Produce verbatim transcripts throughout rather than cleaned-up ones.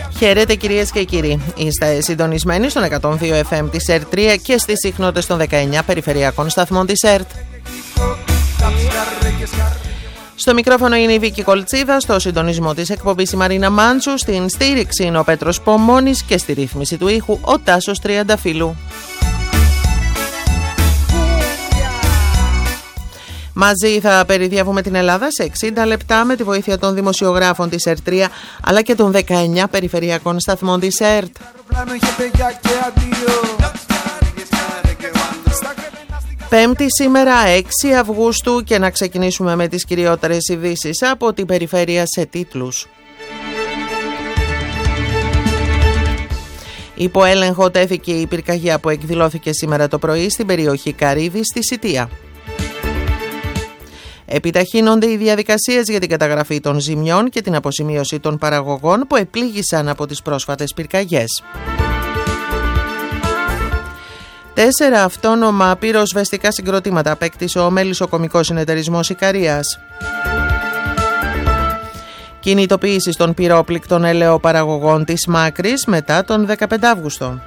Χαίρετε κυρίες και κύριοι. Είστε συντονισμένοι στον εκατόν δύο εφ εμ της ΕΡΤ τρία και στις συχνότητες των δεκαεννιά περιφερειακών σταθμών της ΕΡΤ. Στο μικρόφωνο είναι η Βίκη Κολτσίδα, στο συντονισμό της εκπομπής η Μαρίνα Μάντσου, στην στήριξη είναι ο Πέτρος Πομώνης και στη ρύθμιση του ήχου ο Τάσος Τριανταφύλου. Μαζί θα περιδιαβούμε την Ελλάδα σε εξήντα λεπτά με τη βοήθεια των δημοσιογράφων της ΕΡΤ τρία αλλά και των δεκαεννιά περιφερειακών σταθμών της ΕΡΤ. Πέμπτη σήμερα έξι Αυγούστου και να ξεκινήσουμε με τις κυριότερες ειδήσεις από την περιφέρεια σε τίτλους. Υπό έλεγχο τέθηκε η πυρκαγιά που εκδηλώθηκε σήμερα το πρωί στην περιοχή Καρύδη στη Σιτία. Επιταχύνονται οι διαδικασίες για την καταγραφή των ζημιών και την αποζημίωση των παραγωγών που επλήγησαν από τις πρόσφατες πυρκαγιές. Τέσσερα αυτόνομα πυροσβεστικά συγκροτήματα απέκτησε ο Μελισσοκομικός Συνεταιρισμός Ικαρίας. Κινητοποίηση των πυρόπληκτων ελαιοπαραγωγών της Μάκρης μετά τον δεκαπέντε Αύγουστο.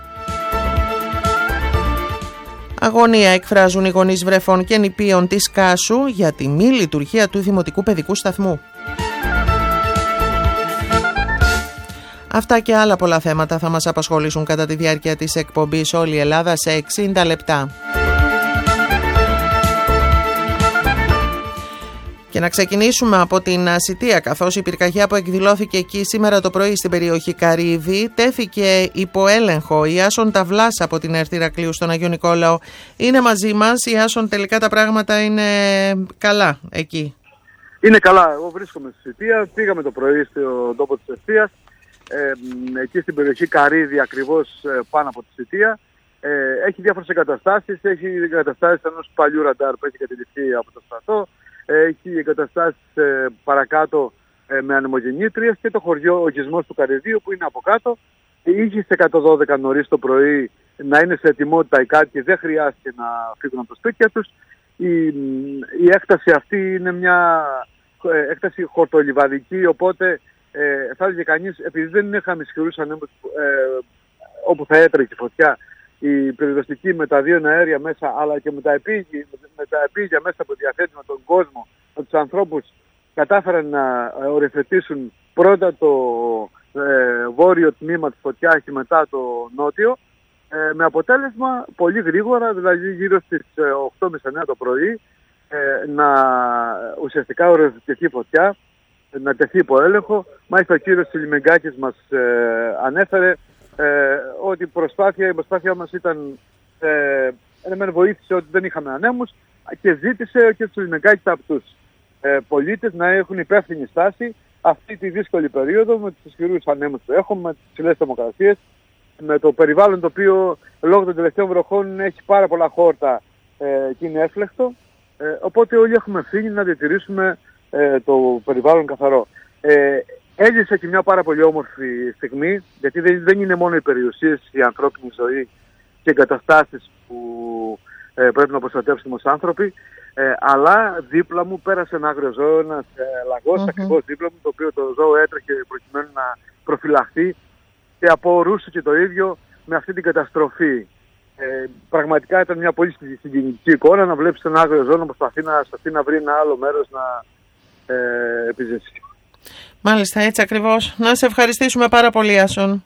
Αγωνία εκφράζουν οι γονείς βρεφών και νηπίων της Κάσου για τη μη λειτουργία του Δημοτικού Παιδικού Σταθμού. Αυτά και άλλα πολλά θέματα θα μας απασχολήσουν κατά τη διάρκεια της εκπομπής όλη η Ελλάδα σε εξήντα λεπτά. Και να ξεκινήσουμε από την Σιτία, καθώς η πυρκαγιά που εκδηλώθηκε εκεί σήμερα το πρωί στην περιοχή Καρύδη τέθηκε υπό έλεγχο. Η Άσον Ταυλάς από την ΕΡΤ Ηρακλείου στον Αγιο Νικόλαο είναι μαζί μας. Η Άσον, τελικά τα πράγματα είναι καλά εκεί? Είναι καλά. Εγώ βρίσκομαι στη Σιτία. Πήγαμε το πρωί στον τόπο της ευθείας. Ε, εκεί στην περιοχή Καρύδη, ακριβώς πάνω από τη Σιτία. Ε, έχει διάφορες εγκαταστάσεις. Έχει εγκαταστάσεις ενός παλιού ραντάρ που έχει κατηληφθεί από το στρατό. Έχει εγκαταστάσεις ε, παρακάτω ε, με ανεμογεννήτριες και το χωριό Ογισμός του Καρυδίου που είναι από κάτω. Είχε σε εκατόν δώδεκα νωρίς το πρωί να είναι σε ετοιμότητα οι κάτοικοι, δεν χρειάστηκε να φύγουν από τα σπίτια τους. Η, η έκταση αυτή είναι μια ε, έκταση χορτολιβαδική, οπότε ε, θα έλεγε κανείς, επειδή δεν είχαμε ισχυρούς ανέμους ε, όπου θα έτρεχε η φωτιά, η πυροσβεστική με τα δύο αέρια μέσα, αλλά και με τα επίγεια, με τα επίγεια μέσα που διαθέτει με τον κόσμο, με τους ανθρώπους, κατάφεραν να οριοθετήσουν πρώτα το ε, βόρειο τμήμα της φωτιάς και μετά το νότιο, ε, με αποτέλεσμα πολύ γρήγορα, δηλαδή γύρω στις οκτώ και μισή εννιά το πρωί, ε, να ουσιαστικά οριοθετηθεί η φωτιά, να τεθεί υπό έλεγχο. Μάλιστα ο κύριος Σιλιμεγκάκης μας ε, ανέφερε Ε, ότι η προσπάθεια, η προσπάθεια μας ήταν, ε, εμένα βοήθησε ότι δεν είχαμε ανέμους και ζήτησε ο κ. Σουλιμεγκάκης από τους ε, πολίτες να έχουν υπεύθυνη στάση αυτή τη δύσκολη περίοδο με τους ισχυρούς ανέμους που έχουμε, με τις ψηλές θερμοκρασίες, με το περιβάλλον το οποίο λόγω των τελευταίων βροχών έχει πάρα πολλά χόρτα ε, και είναι έφλεκτο, ε, οπότε όλοι έχουμε ευθύνη να διατηρήσουμε ε, το περιβάλλον καθαρό. Ε, Έζησε και μια πάρα πολύ όμορφη στιγμή, γιατί δεν είναι μόνο οι περιουσίες, η ανθρώπινη ζωή και εγκαταστάσεις που ε, πρέπει να προστατεύσουμε ως άνθρωποι, ε, αλλά δίπλα μου πέρασε ένα άγριο ζώο, ένας ε, λαγός mm-hmm. ακριβώς δίπλα μου, το οποίο το ζώο έτρεχε προκειμένου να προφυλαχθεί και απορούσε και το ίδιο με αυτή την καταστροφή. Ε, πραγματικά ήταν μια πολύ συγκινητική εικόνα να βλέπεις ένα άγριο ζώο να προσπαθεί να, να βρει ένα άλλο μέρος να ε, επιζήσει. Μάλιστα, έτσι ακριβώς. Να σε ευχαριστήσουμε πάρα πολύ, Άσον.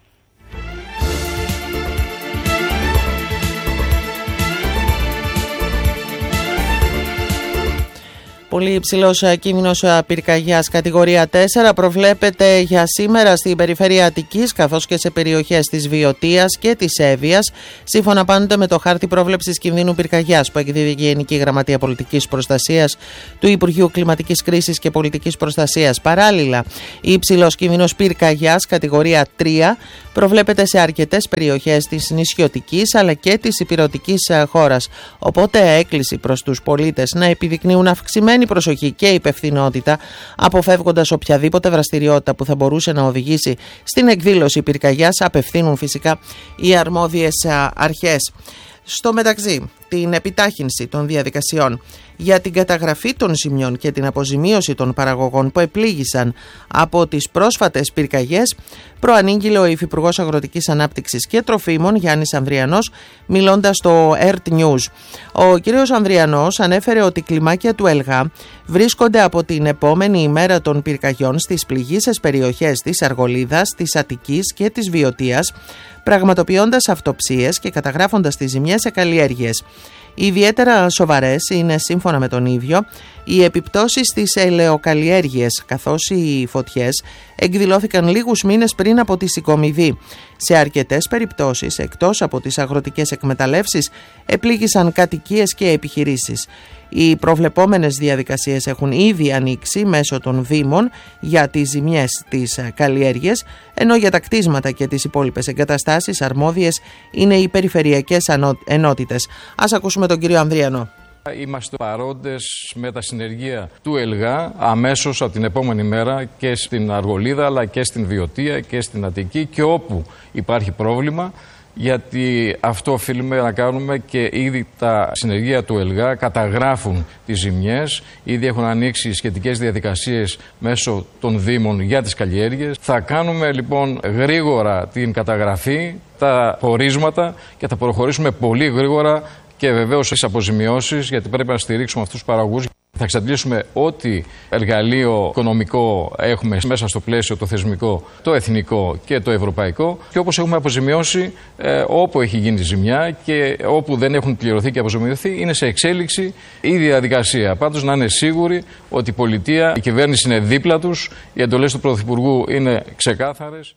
Πολύ υψηλός κίνδυνος πυρκαγιάς κατηγορία τέσσερα προβλέπεται για σήμερα στην περιφέρεια Αττικής, καθώς και σε περιοχές της Βιωτίας και της Εύβοιας, σύμφωνα πάντοτε με το χάρτη πρόβλεψης κινδύνου πυρκαγιάς που εκδίδει η Γενική Γραμματεία Πολιτικής Προστασίας του Υπουργείου Κλιματικής Κρίσης και Πολιτικής Προστασίας. Παράλληλα, η υψηλός κίνδυνος πυρκαγιάς κατηγορία τρία προβλέπεται σε αρκετές περιοχές της νησιωτικής αλλά και της ηπειρωτικής χώρας. Οπότε έκκληση προς τους πολίτες να επιδεικνύουν αυξημένη προσοχή και υπευθυνότητα, αποφεύγοντας οποιαδήποτε δραστηριότητα που θα μπορούσε να οδηγήσει στην εκδήλωση πυρκαγιάς, απευθύνουν φυσικά οι αρμόδιες αρχές. Στο μεταξύ, την επιτάχυνση των διαδικασιών για την καταγραφή των ζημιών και την αποζημίωση των παραγωγών που επλήγησαν από τις πρόσφατες πυρκαγιές, προανήγγειλε ο Υφυπουργός Αγροτικής Ανάπτυξης και Τροφίμων Γιάννης Ανδριανός, μιλώντας στο ΕΡΤ News. Ο κ. Ανδριανός ανέφερε ότι κλιμάκια του ΕΛΓΑ βρίσκονται από την επόμενη ημέρα των πυρκαγιών στις πληγείσες περιοχές της Αργολίδας, της Αττικής και της Βιωτίας, πραγματοποιώντας αυτοψίες και καταγράφοντας τις ζημιές σε καλλιέργειες. Ιδιαίτερα σοβαρές είναι, σύμφωνα με τον ίδιο, οι επιπτώσεις στις ελαιοκαλλιέργειες, καθώς οι φωτιές εκδηλώθηκαν λίγους μήνες πριν από τη συγκομιδή. Σε αρκετές περιπτώσεις, εκτός από τις αγροτικές εκμεταλλεύσεις, επλήγησαν κατοικίες και επιχειρήσεις. Οι προβλεπόμενες διαδικασίες έχουν ήδη ανοίξει μέσω των δήμων για τις ζημιές της καλλιέργειας, ενώ για τα κτίσματα και τις υπόλοιπες εγκαταστάσεις αρμόδιες είναι οι περιφερειακές ενότητες. Ας ακούσουμε τον κύριο Ανδριανό. Είμαστε παρόντες με τα συνεργεία του ΕΛΓΑ αμέσως από την επόμενη μέρα και στην Αργολίδα, αλλά και στην Βιωτία και στην Αττική και όπου υπάρχει πρόβλημα, γιατί αυτό οφείλουμε να κάνουμε και ήδη τα συνεργεία του ΕΛΓΑ καταγράφουν τις ζημιές, ήδη έχουν ανοίξει σχετικές διαδικασίες μέσω των Δήμων για τις καλλιέργειες. Θα κάνουμε λοιπόν γρήγορα την καταγραφή, τα πορίσματα και θα προχωρήσουμε πολύ γρήγορα και βεβαίως στις αποζημιώσεις, γιατί πρέπει να στηρίξουμε αυτούς τους παραγωγούς. Θα εξαντλήσουμε ό,τι εργαλείο οικονομικό έχουμε μέσα στο πλαίσιο το θεσμικό, το εθνικό και το ευρωπαϊκό, και όπως έχουμε αποζημιώσει ε, όπου έχει γίνει ζημιά και όπου δεν έχουν πληρωθεί και αποζημιωθεί, είναι σε εξέλιξη η διαδικασία. Πάντως να είναι σίγουροι ότι η πολιτεία, η κυβέρνηση είναι δίπλα τους, οι εντολές του Πρωθυπουργού είναι ξεκάθαρες.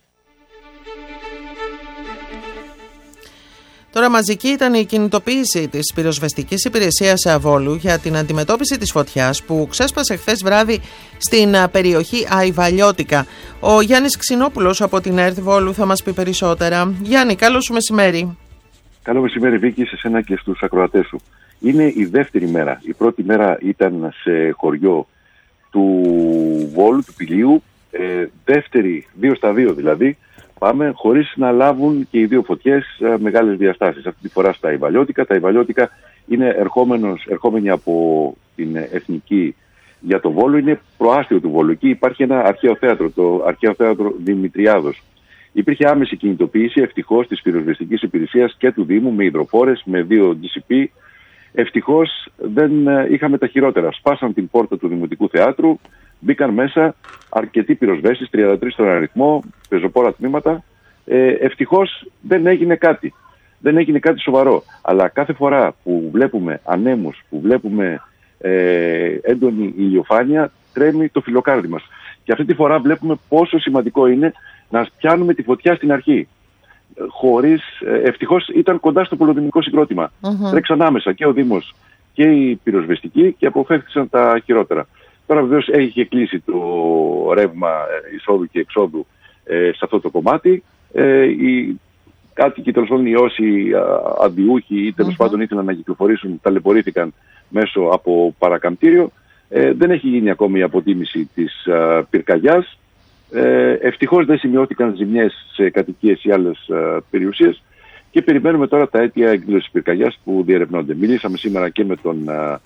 Τώρα, μαζική ήταν η κινητοποίηση της πυροσβεστικής υπηρεσίας Βόλου για την αντιμετώπιση της φωτιάς που ξέσπασε χθες βράδυ στην περιοχή Αϊβαλιώτικα. Ο Γιάννης Ξινόπουλος από την ΕΡΤ Βόλου θα μας πει περισσότερα. Γιάννη, καλό σου μεσημέρι. Καλό μεσημέρι, Βίκη, σε σένα και στους ακροατές σου. Είναι η δεύτερη μέρα. Η πρώτη μέρα ήταν σε χωριό του Βόλου, του Πηλίου. Ε, δεύτερη, δύο στα δύο δηλαδή. Πάμε χωρίς να λάβουν και οι δύο φωτιές ε, μεγάλες διαστάσεις. Αυτή τη φορά στα Αϊβαλιώτικα. Τα Αϊβαλιώτικα είναι ερχόμενος, ερχόμενοι από την Εθνική για το Βόλο, είναι προάστιο του Βόλου. Εκεί υπάρχει ένα αρχαίο θέατρο, το αρχαίο θέατρο Δημητριάδος. Υπήρχε άμεση κινητοποίηση ευτυχώς της πυροσβεστικής υπηρεσίας και του Δήμου με υδροφόρες, με δύο ντι σι πι. Ευτυχώς δεν ε, είχαμε τα χειρότερα. Σπάσαν την πόρτα του Δημοτικού Θεάτρου. Μπήκαν μέσα αρκετοί πυροσβέστες, τριάντα τρεις στον αριθμό, πεζοπόρα τμήματα. Ε, ευτυχώς δεν έγινε κάτι. Δεν έγινε κάτι σοβαρό. Αλλά κάθε φορά που βλέπουμε ανέμους, που βλέπουμε ε, έντονη ηλιοφάνεια, τρέμει το φιλοκάρδι μας. Και αυτή τη φορά βλέπουμε πόσο σημαντικό είναι να πιάνουμε τη φωτιά στην αρχή. Χωρίς, ε, ευτυχώς ήταν κοντά στο πολυδημικό συγκρότημα. Uh-huh. Τρέξαν άμεσα και ο Δήμος και οι πυροσβεστικοί και αποφεύθησαν τα χειρότερα. Τώρα βεβαίως έχει κλείσει το ρεύμα εισόδου και εξόδου ε, σε αυτό το κομμάτι. Ε, οι κάτοικοι, τέλος πάντων, οι όσοι αντιούχοι ή τέλος πάντων ήθελαν να κυκλοφορήσουν, ταλαιπωρήθηκαν μέσω από παρακαμπτήριο. Ε, δεν έχει γίνει ακόμη η αποτίμηση της α, πυρκαγιάς. Ε, ευτυχώς δεν σημειώθηκαν ζημιές σε κατοικίες ή άλλες α, περιουσίες και περιμένουμε τώρα τα αίτια εκδήλωσης πυρκαγιάς που διερευνώνται. Μιλήσαμε σήμερα και με τον α,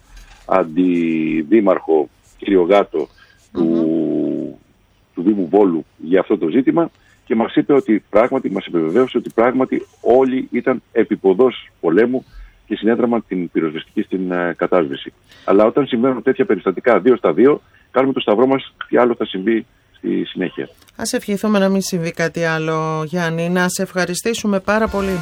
αντιδήμαρχο κύριο Γάτο του, mm-hmm. του Δήμου Βόλου για αυτό το ζήτημα και μας είπε ότι πράγματι, μας επιβεβαίωσε ότι πράγματι όλοι ήταν επίποδος πολέμου και συνέδραμαν την πυροσβεστική στην uh, κατάσβεση. Αλλά όταν συμβαίνουν τέτοια περιστατικά δύο στα δύο, κάνουμε το σταυρό μας τι άλλο θα συμβεί στη συνέχεια. Ας ευχηθούμε να μην συμβεί κάτι άλλο, Γιάννη. Να σε ευχαριστήσουμε πάρα πολύ.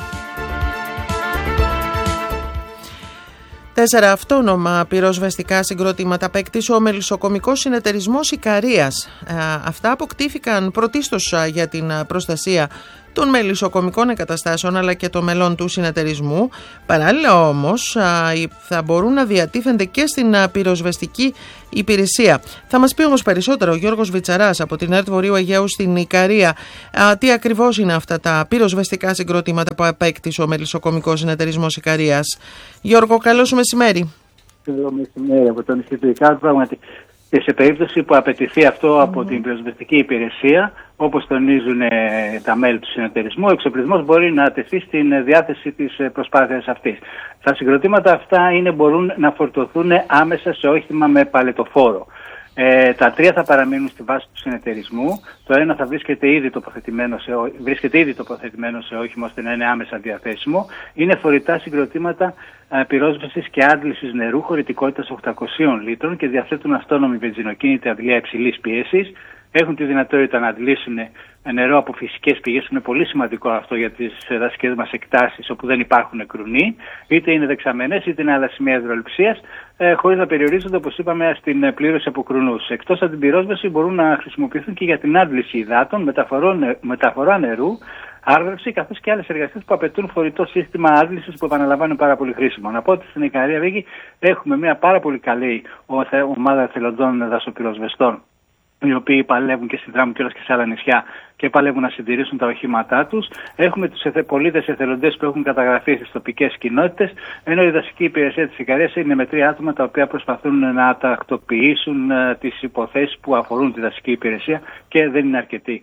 Τέσσερα αυτόνομα πυροσβεστικά συγκροτήματα απέκτησε ο μελισσοκομικός συνεταιρισμός Ικαρίας. Αυτά αποκτήθηκαν πρωτίστως για την προστασία των μελισσοκομικών εγκαταστάσεων αλλά και των μελών του συνεταιρισμού. Παράλληλα όμως θα μπορούν να διατίθενται και στην πυροσβεστική υπηρεσία. Θα μας πει όμως περισσότερο ο Γιώργος Βιτσαράς από την ΕΡΤ Βορείου Αιγαίου στην Ικαρία. Τι ακριβώς είναι αυτά τα πυροσβεστικά συγκροτήματα που απέκτησε ο μελισσοκομικός συνεταιρισμός Ικαρίας. Γιώργο, καλό σου μεσημέρι. Καλό μεσημέρι από το νησί του Ικάρου. Πράγματι, Και σε περίπτωση που απαιτηθεί αυτό από mm. την πυροσβεστική υπηρεσία, όπως τονίζουν ε, τα μέλη του συνεταιρισμού, ο εξοπλισμός μπορεί να τεθεί στην διάθεση της προσπάθειας αυτής. Τα συγκροτήματα αυτά είναι, μπορούν να φορτωθούν άμεσα σε όχημα με παλετοφόρο. Ε, τα τρία θα παραμείνουν στη βάση του συνεταιρισμού. Το ένα θα βρίσκεται ήδη τοποθετημένο σε, βρίσκεται ήδη τοποθετημένο σε όχημα ώστε να είναι άμεσα διαθέσιμο. Είναι φορητά συγκροτήματα ε, πυρόσβεσης και άντλησης νερού χωρητικότητας οκτακόσια λίτρων και διαθέτουν αυτόνομη βενζινοκίνητη αντλία υψηλής πίεσης. Έχουν τη δυνατότητα να αντλήσουν νερό από φυσικές πηγές, που είναι πολύ σημαντικό αυτό για τις δασικές μας εκτάσεις όπου δεν υπάρχουν κρουνοί, είτε είναι δεξαμενές είτε είναι άλλα σημεία υδροληψίας, ε, χωρίς να περιορίζονται, όπως είπαμε, στην πλήρωση από κρουνούς. Εκτός από την πυρόσβεση, μπορούν να χρησιμοποιηθούν και για την άντληση υδάτων, μεταφορά νερού, άρδευση, καθώς και άλλες εργασίες που απαιτούν φορητό σύστημα άντλησης, που επαναλαμβάνω πάρα πολύ χρήσιμο. Να πω ότι στην Ικαρία Βίκη έχουμε μια πάρα πολύ καλή ομάδα εθελοντών δασοπυροσβεστών, οι οποίοι παλεύουν και στη Δράμου και όλες και σε άλλα νησιά και παλεύουν να συντηρήσουν τα οχήματά τους. Έχουμε τους εθε, πολίτες εθελοντές που έχουν καταγραφεί στις τοπικές κοινότητες, ενώ η δασική υπηρεσία της Ικαρίας είναι με τρία άτομα τα οποία προσπαθούν να τακτοποιήσουν uh, τις υποθέσεις που αφορούν τη δασική υπηρεσία και δεν είναι αρκετοί.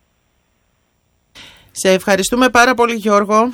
Σε ευχαριστούμε πάρα πολύ, Γιώργο.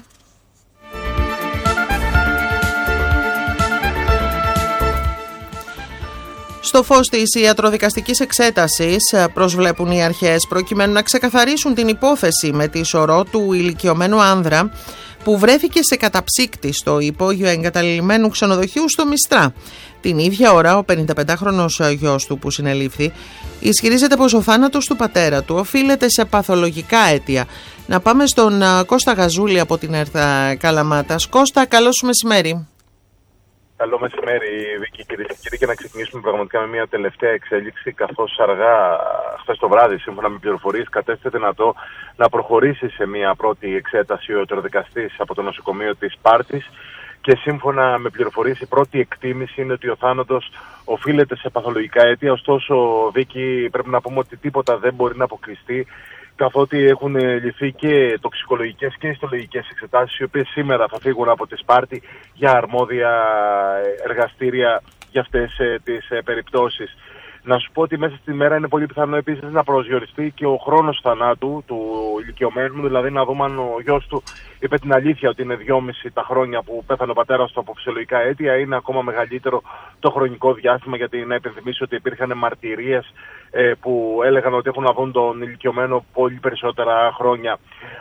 Στο φως της ιατροδικαστικής εξέτασης προσβλέπουν οι αρχές προκειμένου να ξεκαθαρίσουν την υπόθεση με τη σωρό του ηλικιωμένου άνδρα που βρέθηκε σε καταψύκτη στο υπόγειο εγκαταλειμμένου ξενοδοχείου στο Μιστρά. Την ίδια ώρα ο πενηνταπεντάχρονος γιος του που συνελήφθη ισχυρίζεται πως ο θάνατος του πατέρα του οφείλεται σε παθολογικά αίτια. Να πάμε στον Κώστα Γαζούλη από την ΕΡΘ Καλαμάτας. Κώστα, καλώς μεσημέρι. Καλό μεσημέρι, Βίκη, κυρίες και κύριοι, και να ξεκινήσουμε πραγματικά με μια τελευταία εξέλιξη, καθώς αργά χθες το βράδυ, σύμφωνα με πληροφορίες, κατέστησε δυνατό να προχωρήσει σε μια πρώτη εξέταση ο ιατροδικαστής από το νοσοκομείο της Σπάρτης και σύμφωνα με πληροφορίες η πρώτη εκτίμηση είναι ότι ο θάνατος οφείλεται σε παθολογικά αίτια. Ωστόσο, Βίκη, πρέπει να πούμε ότι τίποτα δεν μπορεί να αποκλειστεί, καθότι έχουν ληφθεί και τοξικολογικές και ιστολογικές εξετάσεις, οι οποίες σήμερα θα φύγουν από τη Σπάρτη για αρμόδια εργαστήρια για αυτές τις περιπτώσεις. Να σου πω ότι μέσα στη μέρα είναι πολύ πιθανό επίσης να προσδιοριστεί και ο χρόνος θανάτου του ηλικιωμένου, δηλαδή να δούμε αν ο γιος του είπε την αλήθεια ότι είναι δυόμιση τα χρόνια που πέθανε ο πατέρας του από φυσιολογικά αίτια, είναι ακόμα μεγαλύτερο το χρονικό διάστημα, γιατί να υπενθυμίσω ότι υπήρχαν μαρτυρίες ε, που έλεγαν ότι έχουν να δουν τον ηλικιωμένο πολύ περισσότερα χρόνια.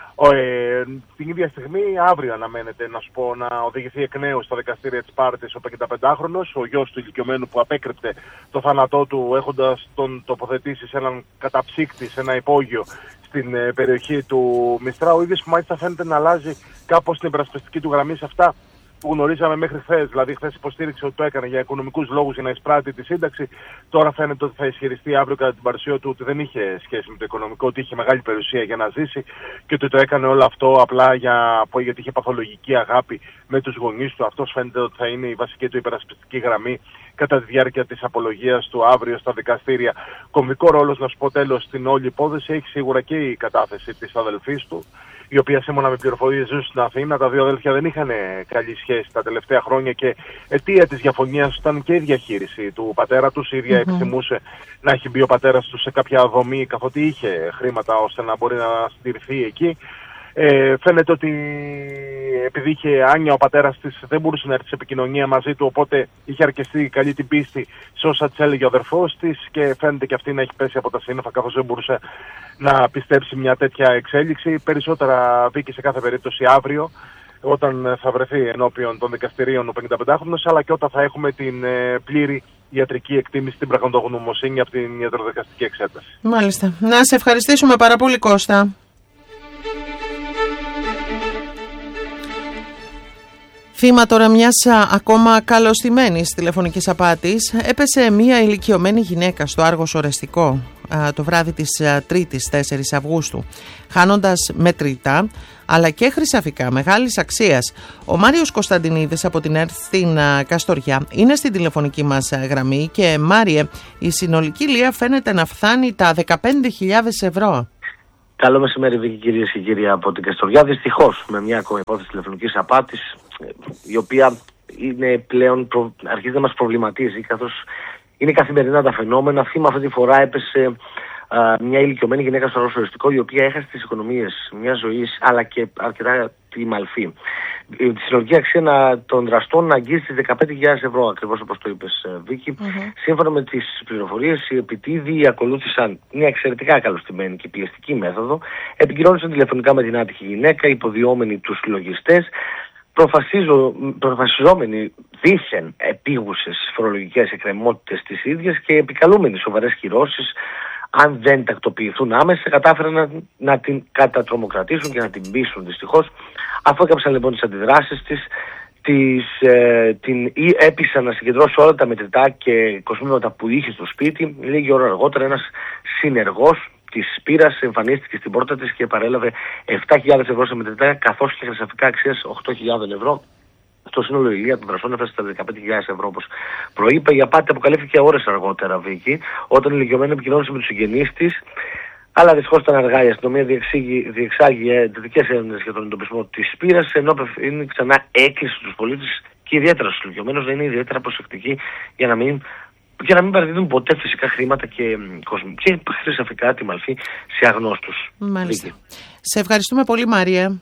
Ε, την ίδια στιγμή, αύριο αναμένεται να σου πω να οδηγηθεί εκ νέου στα δικαστήρια της Σπάρτης ο πενηνταπεντάχρονος, ο γιος του ηλικιωμένου που απέκρυπτε το θάνατό του έχοντας τον τοποθετήσει σε έναν καταψύκτη, σε ένα υπόγειο στην ε, περιοχή του Μιστρά. Ο ίδιος που μάλιστα φαίνεται να αλλάζει κάπως την υπερασπιστική του γραμμή σε αυτά που γνωρίζαμε μέχρι χθες. Δηλαδή, χθες υποστήριξε ότι το έκανε για οικονομικούς λόγους, για να εισπράττει τη σύνταξη. Τώρα φαίνεται ότι θα ισχυριστεί αύριο κατά την παρουσία του ότι δεν είχε σχέση με το οικονομικό, ότι είχε μεγάλη περιουσία για να ζήσει και ότι το έκανε όλο αυτό απλά για, γιατί είχε παθολογική αγάπη με τους γονείς του. Αυτός φαίνεται ότι θα είναι η βασική του υπερασπιστική γραμμή κατά τη διάρκεια της απολογίας του αύριο στα δικαστήρια. Κομβικό ρόλος, να σου πω τέλος, στην όλη υπόθεση έχει σίγουρα και η κατάθεση της αδελφής του, η οποία σύμφωνα με πληροφορίες ζούσε στην Αθήνα. Τα δύο αδέλφια δεν είχαν καλή σχέση τα τελευταία χρόνια και αιτία της διαφωνίας ήταν και η διαχείριση του πατέρα τους. Η ίδια mm-hmm. επιθυμούσε να έχει μπει ο πατέρας τους σε κάποια δομή, καθότι είχε χρήματα ώστε να μπορεί να συντηρηθεί εκεί. Ε, φαίνεται ότι επειδή είχε άνοια ο πατέρας της δεν μπορούσε να έρθει σε επικοινωνία μαζί του, οπότε είχε αρκεστεί καλή την πίστη σε όσα της έλεγε ο αδερφός της και φαίνεται και αυτή να έχει πέσει από τα σύννεφα, καθώς δεν μπορούσε να πιστέψει μια τέτοια εξέλιξη. Περισσότερα Βίκη σε κάθε περίπτωση αύριο, όταν θα βρεθεί ενώπιον των δικαστηρίων ο πενηνταπεντάχρονος, αλλά και όταν θα έχουμε την ε, πλήρη ιατρική εκτίμηση, την πραγματογνωμοσύνη από την ιατροδικαστική εξέταση. Μάλιστα. Να σε ευχαριστήσουμε πάρα πολύ, Κώστα. Θύμα τώρα μιας ακόμα καλωστημένης τηλεφωνικής απάτης έπεσε μια ηλικιωμένη γυναίκα στο Άργος Ορεστικό το βράδυ της Τρίτης τέσσερις Αυγούστου, χάνοντας μετρητά αλλά και χρυσαφικά μεγάλης αξίας. Ο Μάριος Κωνσταντινίδης από την ΕΡΤ στην Καστοριά είναι στην τηλεφωνική μας γραμμή και Μάριε, η συνολική λία φαίνεται να φτάνει τα δεκαπέντε χιλιάδες ευρώ. Καλό μεσημέρι, Βίκη, κυρίες και κύριοι από την Καστοριά. Δυστυχώς, με μια ακόμα υπόθεση τηλεφωνικής απάτης, η οποία είναι πλέον προ... αρχίζει να μας προβληματίζει, καθώς είναι καθημερινά τα φαινόμενα. Θύμα αυτή τη φορά έπεσε α, μια ηλικιωμένη γυναίκα στο νοσοκομείο, η οποία έχασε τις οικονομίες μια ζωής αλλά και αρκετά τη μαλφή. Τη συνολική αξία των δραστών να αγγίζει τις δεκαπέντε χιλιάδες ευρώ, ακριβώς όπως το είπες, Βίκη. Mm-hmm. Σύμφωνα με τις πληροφορίες, οι επιτίδιοι ακολούθησαν μια εξαιρετικά καλωστημένη και πιεστική μέθοδο. Επικοινώνησαν τηλεφωνικά με την άτυχη γυναίκα, υποδιόμενοι τους λογιστές, προφασιζόμενοι δήθεν επίγουσες φορολογικές εκκρεμότητες της ίδιας και επικαλούμενοι σοβαρές κυρώσεις. Αν δεν τακτοποιηθούν άμεσα, κατάφεραν να, να την κατατρομοκρατήσουν και να την πείσουν. Δυστυχώς, αφού έκαψαν λοιπόν τις αντιδράσεις της, της ε, την ή έπεισαν να συγκεντρώσει όλα τα μετρητά και κοσμήματα που είχε στο σπίτι. Λίγη ώρα αργότερα, ένας συνεργός της Σπύρας εμφανίστηκε στην πόρτα της και παρέλαβε επτά χιλιάδες ευρώ σε μετρητά, καθώς και χρυσαφικά αξίας οκτώ χιλιάδες ευρώ. Στο σύνολο η ηλία των δραστών έφτασε στα δεκαπέντε χιλιάδες ευρώ, όπως προείπα. Η απάτη αποκαλύφθηκε ώρες αργότερα, Βίκη, όταν η ηλικιωμένη επικοινώνησε με τους συγγενείς της. Αλλά δυστυχώς ήταν αργά. Η αστυνομία διεξάγει εντατικές έρευνες για τον εντοπισμό της Σπύρας, ενώ είναι ξανά έκκληση στους πολίτες και ιδιαίτερα στους ηλικιωμένους να είναι ιδιαίτερα προσεκτικοί για να μην, για να μην παραδίδουν ποτέ φυσικά χρήματα και, και χρυσαφικά τη μαλφή σε αγνώστους. Μάλιστα. Βίκη. Σε ευχαριστούμε πολύ, Μάρια.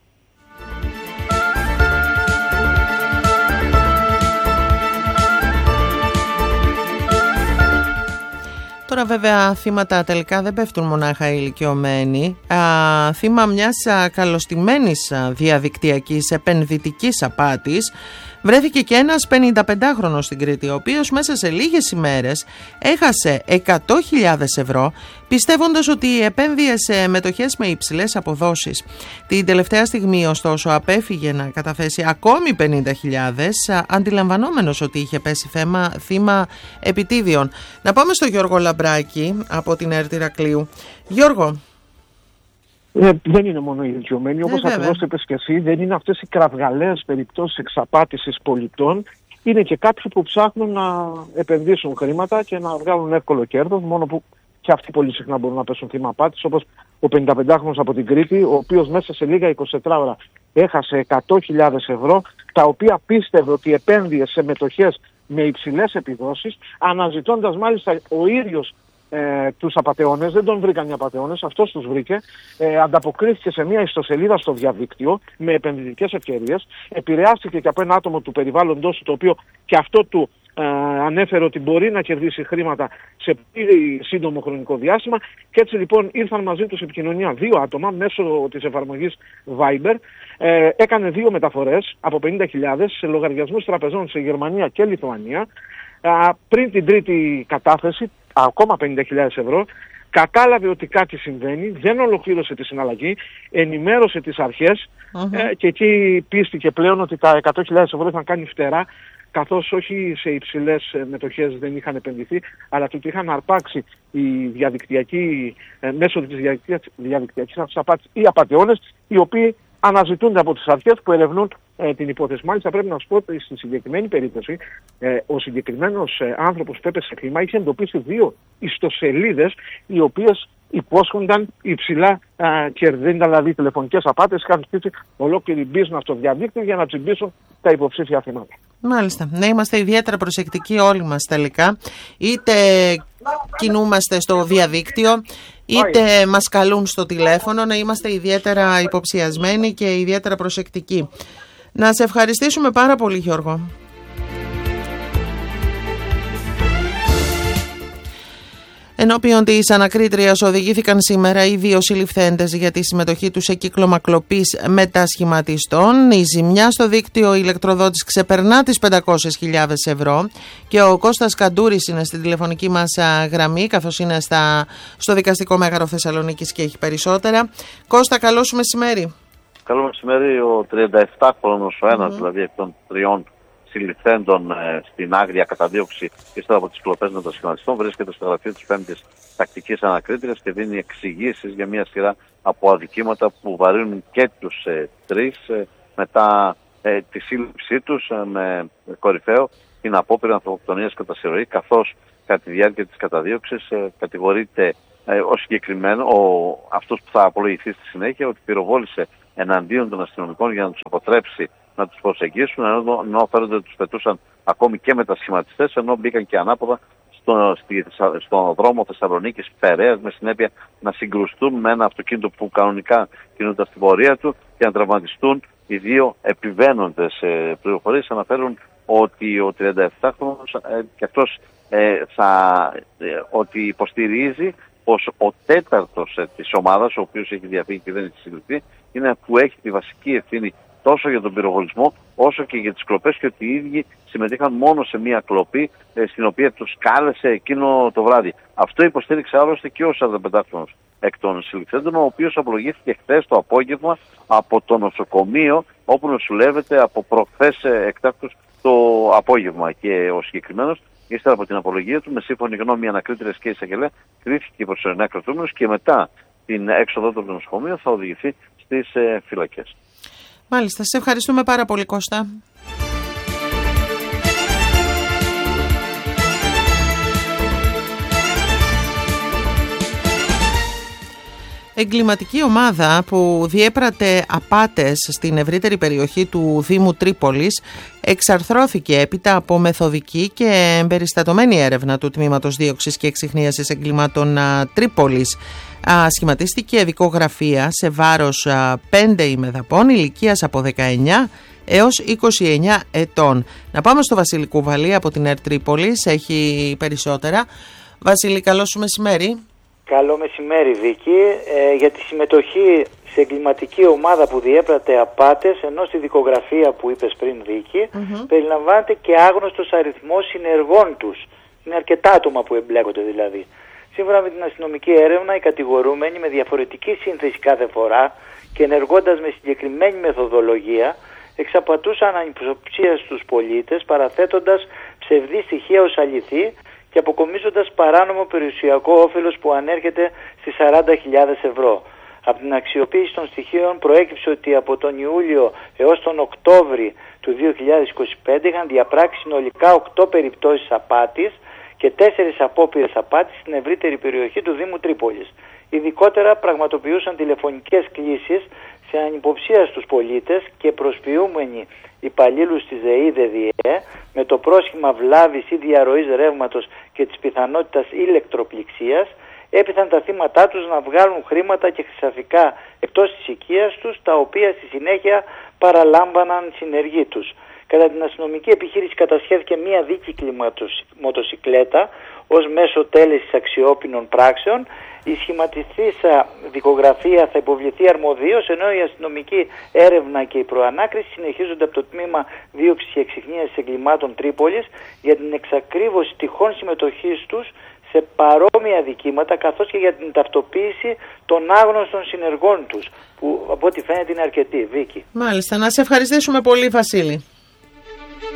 Τώρα βέβαια θύματα τελικά δεν πέφτουν μονάχα οι ηλικιωμένοι. Α, θύμα μιας α, καλωστημένης α, διαδικτυακής επενδυτικής απάτης βρέθηκε και ένας πενηνταπεντάχρονος στην Κρήτη, ο οποίος μέσα σε λίγες ημέρες έχασε εκατό χιλιάδες ευρώ, πιστεύοντας ότι επένδυε σε μετοχές με υψηλές αποδόσεις. Την τελευταία στιγμή ωστόσο απέφυγε να καταθέσει ακόμη πενήντα χιλιάδες, αντιλαμβανόμενος ότι είχε πέσει θέμα, θύμα επιτίδιων. Να πάμε στο Γιώργο Λαμπράκη από την ΕΡΤ Ηρακλείου. Γιώργο. Ε, δεν είναι μόνο οι ηλικιωμένοι, όπως ε, ακριβώς είπες και εσύ, δεν είναι αυτές οι κραυγαλαίες περιπτώσεις εξαπάτησης πολιτών. Είναι και κάποιοι που ψάχνουν να επενδύσουν χρήματα και να βγάλουν εύκολο κέρδος, μόνο που και αυτοί πολύ συχνά μπορούν να πέσουν θύμα απάτης, όπως ο πενηνταπεντάχρονος από την Κρήτη, ο οποίος μέσα σε λίγα εικοσιτετρά ώρα έχασε εκατό χιλιάδες ευρώ, τα οποία πίστευε ότι επένδυε σε μετοχές με υψηλές επιδόσεις, αναζητώντας μάλιστα ο ίδιος Ε, τους απατεώνες. Δεν τον βρήκαν οι απατεώνες, αυτός τους βρήκε. Ε, ανταποκρίθηκε σε μια ιστοσελίδα στο διαδίκτυο με επενδυτικές ευκαιρίες. Επηρεάστηκε και από ένα άτομο του περιβάλλοντος, το οποίο και αυτό του ε, ανέφερε ότι μπορεί να κερδίσει χρήματα σε πολύ σύντομο χρονικό διάστημα. Και έτσι λοιπόν ήρθαν μαζί τους επικοινωνία δύο άτομα μέσω της εφαρμογής Viber. Ε, έκανε δύο μεταφορές από πενήντα χιλιάδες σε λογαριασμούς τραπεζών σε Γερμανία και Λιθουανία. Ε, πριν την τρίτη κατάθεση, ακόμα πενήντα χιλιάδες ευρώ, κατάλαβε ότι κάτι συμβαίνει, δεν ολοκλήρωσε τη συναλλαγή, ενημέρωσε τις αρχές uh-huh. ε, και εκεί πίστηκε πλέον ότι τα εκατό χιλιάδες ευρώ είχαν κάνει φτερά, καθώς όχι σε υψηλές μετοχές δεν είχαν επενδυθεί, αλλά ότι είχαν αρπάξει οι διαδικτυακοί, ε, μέσω της διαδικτυακής αυτής απάτης οι απατεώνες, οι οποίοι αναζητούνται από τις αρχές που ερευνούν ε, την υπόθεση. Μάλιστα πρέπει να σου πω ότι στη συγκεκριμένη περίπτωση ε, ο συγκεκριμένος ε, άνθρωπος που έπεσε κλίμα είχε εντοπίσει δύο ιστοσελίδες οι οποίες υπόσχονταν υψηλά κέρδη, δηλαδή τηλεφωνικές απάτες, είχαν χτίσει ολόκληρη business στο διαδίκτυο για να τσιμπήσουν τα υποψήφια θύματα. Μάλιστα. Να είμαστε ιδιαίτερα προσεκτικοί όλοι μας τελικά. Είτε κινούμαστε στο διαδίκτυο, είτε μας καλούν στο τηλέφωνο, να είμαστε ιδιαίτερα υποψιασμένοι και ιδιαίτερα προσεκτικοί. Να σε ευχαριστήσουμε πάρα πολύ, Γιώργο. Ενώπιον της ανακρίτριας οδηγήθηκαν σήμερα οι δύο συλληφθέντες για τη συμμετοχή τους σε κύκλωμα κλοπής μετασχηματιστών. Η ζημιά στο δίκτυο ηλεκτροδότης ξεπερνά τις πεντακόσιες χιλιάδες ευρώ και ο Κώστας Καντούρης είναι στην τηλεφωνική μας γραμμή, καθώς είναι στα, στο Δικαστικό Μέγαρο Θεσσαλονίκης και έχει περισσότερα. Κώστα, καλό σου μεσημέρι. Καλό μεσημέρι. Ο τριανταεπτάχρονος, ο ένας mm. δηλαδή εκ των τριών συλληφθέντων ε, στην άγρια καταδίωξη ύστερα από τις κλοπές μετασχηματιστών, βρίσκεται στο γραφείο της πέμπτης τακτικής ανακρίτριας και δίνει εξηγήσεις για μια σειρά από αδικήματα που βαρύνουν και τους ε, τρεις ε, μετά ε, τη σύλληψή τους ε, με κορυφαίο την απόπειρα ανθρωποκτονίας κατά συρροή, καθώς κατά τη διάρκεια της καταδίωξης ε, κατηγορείται ε, ο συγκεκριμένο, ο, αυτός που θα απολογηθεί στη συνέχεια, ότι πυροβόλησε εναντίον των αστυνομικών για να τους αποτρέψει να τους προσεγγίσουν, ενώ, ενώ φέρονται τους πετούσαν ακόμη και μετασχηματιστές, ενώ μπήκαν και ανάποδα στο, στη, στον δρόμο Θεσσαλονίκης Περαίας, με συνέπεια να συγκρουστούν με ένα αυτοκίνητο που κανονικά κινούνταν στην πορεία του και να τραυματιστούν οι δύο επιβαίνοντες. Ε, πληροφορίες αναφέρουν ότι ο τριανταεπτάχρονος ε, και αυτός ε, θα, ε, ότι υποστηρίζει πως ο τέταρτος ε, της ομάδας, ο οποίος έχει διαφύγει και δεν έχει συγκριθεί, είναι που έχει τη βασική ευθύνη τόσο για τον πυροβολισμό όσο και για τις κλοπές, και ότι οι ίδιοι συμμετείχαν μόνο σε μία κλοπή ε, στην οποία τους κάλεσε εκείνο το βράδυ. Αυτό υποστήριξε άλλωστε και ο σαρανταπεντάχρονος εκ των συλληφθέντων, ο οποίος απολογήθηκε χθες το απόγευμα από το νοσοκομείο όπου νοσηλεύεται από προχθές εκτάκτως το απόγευμα. Και ο συγκεκριμένος, ύστερα από την απολογία του, με σύμφωνη γνώμη ανακρίτριας και εισαγγελέα, κρίθηκε προσωρινά κρατούμενος και μετά την έξοδο του νοσοκομείου θα οδηγηθεί στις ε, φυλακές. Μάλιστα, σε ευχαριστούμε πάρα πολύ, Κώστα. Εγκληματική ομάδα που διέπρατε απάτες στην ευρύτερη περιοχή του Δήμου Τρίπολης εξαρθρώθηκε έπειτα από μεθοδική και εμπεριστατωμένη έρευνα του Τμήματος Δίωξης και Εξιχνίασης Εγκλημάτων Τρίπολης. Σχηματίστηκε δικογραφία σε βάρος πέντε ημεδαπών ηλικίας από δεκαεννιά έως είκοσι εννιά ετών. Να πάμε στο Βασίλη Κουβαλή από την ΕΡΤ Τρίπολης, έχει περισσότερα. Βασίλη, καλό σου μεσημέρι. Καλό μεσημέρι, Βίκη. Ε, για τη συμμετοχή σε εγκληματική ομάδα που διέπρατε απάτες, ενώ στη δικογραφία που είπες πριν, Βίκη, mm-hmm. περιλαμβάνεται και άγνωστος αριθμός συνεργών τους. Είναι αρκετά άτομα που εμπλέκονται δηλαδή. Σύμφωνα με την αστυνομική έρευνα, οι κατηγορούμενοι με διαφορετική σύνθεση κάθε φορά και ενεργώντας με συγκεκριμένη μεθοδολογία, εξαπατούσαν ανυποψία στους πολίτες, παραθέτοντας ψευδή στοιχεία ως αληθή και αποκομίζοντας παράνομο περιουσιακό όφελος που ανέρχεται στις σαράντα χιλιάδες ευρώ. Από την αξιοποίηση των στοιχείων προέκυψε ότι από τον Ιούλιο έως τον Οκτώβρη του δύο χιλιάδες είκοσι πέντε είχαν διαπράξει συνολικά οκτώ περιπτώσεις απάτης και τέσσερις απόπειρες απάτης στην ευρύτερη περιοχή του Δήμου Τρίπολης. Ειδικότερα πραγματοποιούσαν τηλεφωνικές κλήσεις σε ανυποψία στους πολίτες και προσποιούμενοι υπαλλήλους της ΔΕΗ ΔΕΔΙΕ με το πρόσχημα βλάβης ή διαρροής ρεύματος και της πιθανότητας ηλεκτροπληξίας, έπειθαν τα θύματά τους να βγάλουν χρήματα και χρυσαφικά εκτός της οικίας τους, τα οποία στη συνέχεια παραλάμβαναν συνεργοί τους. Κατά την αστυνομική επιχείρηση κατασχέθηκε μία δίκυκλη μοτοσικλέτα ως μέσο τέλεσης αξιόπινων πράξεων. Η σχηματιστήσα δικογραφία θα υποβληθεί αρμοδίως, ενώ η αστυνομική έρευνα και η προανάκριση συνεχίζονται από το Τμήμα Δίωξης και Εξιχνίασης Εγκλημάτων Τρίπολης για την εξακρίβωση τυχόν συμμετοχής τους σε παρόμοια δικήματα, καθώς και για την ταυτοποίηση των άγνωστων συνεργών τους, που από ό,τι φαίνεται είναι αρκετοί. Βίκη. Μάλιστα, να σε ευχαριστήσουμε πολύ, Βασίλη.